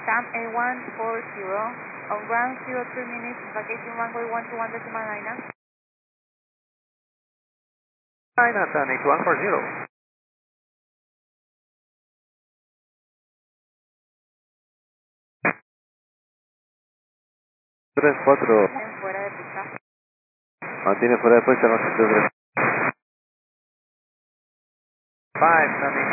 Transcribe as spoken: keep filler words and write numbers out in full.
Tam A one forty, on ground zero three minutes, vacation runway one two one decimal nine. nine, Tam eight one four zero. tres cuatro. Fuera de pista. Mantiene fuera de pista con cinco tres. five, Tam